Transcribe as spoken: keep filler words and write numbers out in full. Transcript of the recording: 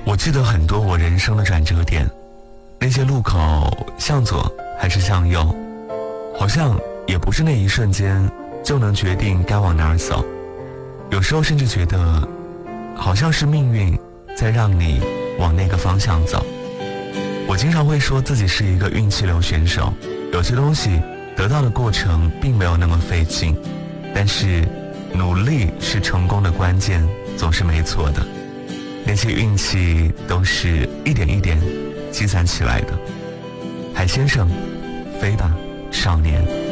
我记得很多我人生的转折点，那些路口向左还是向右，好像也不是那一瞬间就能决定该往哪儿走。有时候甚至觉得好像是命运在让你往那个方向走。我经常会说自己是一个运气流选手，有些东西得到的过程并没有那么费劲，但是努力是成功的关键，总是没错的。那些运气都是一点一点积攒起来的。海先生，飞吧，少年。